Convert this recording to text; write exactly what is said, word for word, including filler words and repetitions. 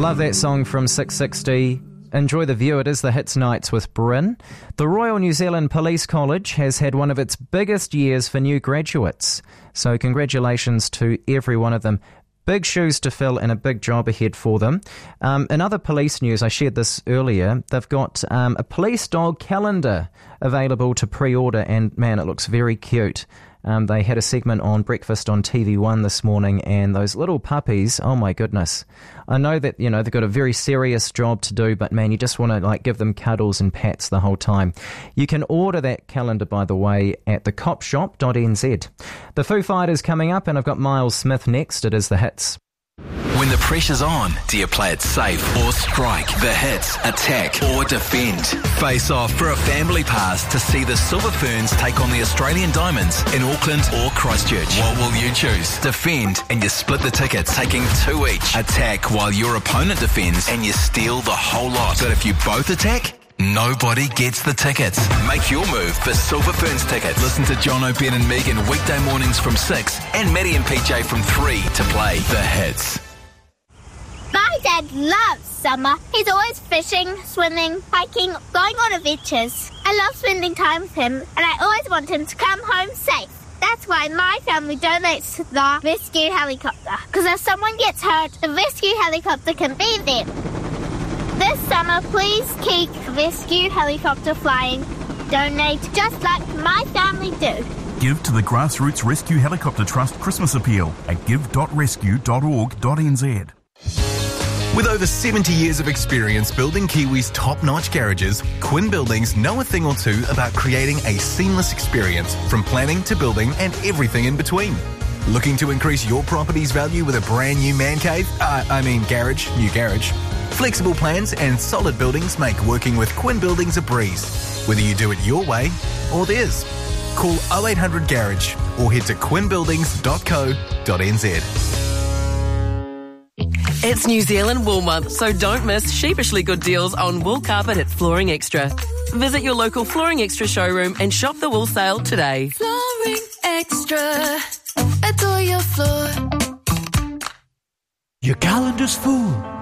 Love that song from six sixty. Enjoy the view. It is the Hits Nights with Bryn. The Royal New Zealand Police College has had one of its biggest years for new graduates. So congratulations to every one of them. Big shoes to fill and a big job ahead for them. Um, in other police news, I shared this earlier, they've got um, a police dog calendar available to pre-order, and man, it looks very cute. Um, they had a segment on Breakfast on T V one this morning, and those little puppies, oh my goodness. I know that, you know, they've got a very serious job to do, but man, you just want to like give them cuddles and pats the whole time. You can order that calendar, by the way, at the cop shop dot n z. The Foo Fighters coming up, and I've got Miles Smith next. It is the Hits. When the pressure's on, do you play it safe or strike? The Hits, attack or defend? Face off for a family pass to see the Silver Ferns take on the Australian Diamonds in Auckland or Christchurch. What will you choose? Defend and you split the tickets, taking two each. Attack while your opponent defends and you steal the whole lot. But if you both attack, nobody gets the tickets. Make your move for Silver Ferns tickets. Listen to John O'Ben and Megan weekday mornings from six and Maddie and P J from three to play The Hits. My dad loves summer. He's always fishing, swimming, hiking, going on adventures. I love spending time with him, and I always want him to come home safe. That's why my family donates to the rescue helicopter. Because if someone gets hurt, the rescue helicopter can be there. This summer, please keep rescue helicopter flying. Donate just like my family do. Give to the Grassroots Rescue Helicopter Trust Christmas Appeal at give dot rescue dot org dot n z. With over seventy years of experience building Kiwi's top-notch garages, Quinn Buildings know a thing or two about creating a seamless experience from planning to building and everything in between. Looking to increase your property's value with a brand new man cave? Uh, I mean garage, new garage. Flexible plans and solid buildings make working with Quinn Buildings a breeze, whether you do it your way or theirs. Call oh eight hundred garage or head to quinn buildings dot co dot n z. It's New Zealand Wool Month, so don't miss sheepishly good deals on wool carpet at Flooring Extra. Visit your local Flooring Extra showroom and shop the wool sale today. Flooring Extra, adore your floor. Your calendar's full.